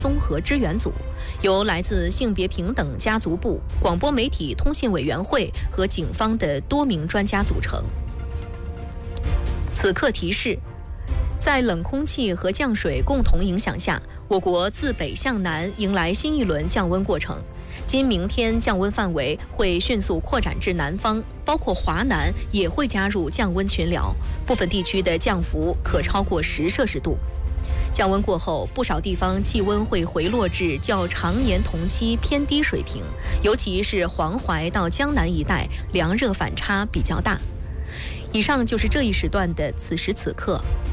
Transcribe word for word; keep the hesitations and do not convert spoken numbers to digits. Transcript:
综合支援组，由来自性别平等家族部、广播媒体通信委员会和警方的多名专家组成。此刻提示：在冷空气和降水共同影响下，我国自北向南迎来新一轮降温过程。今明天降温范围会迅速扩展至南方，包括华南也会加入降温群聊，部分地区的降幅可超过十摄氏度。降温过后，不少地方气温会回落至较常年同期偏低水平，尤其是黄淮到江南一带，凉热反差比较大。以上就是这一时段的此时此刻。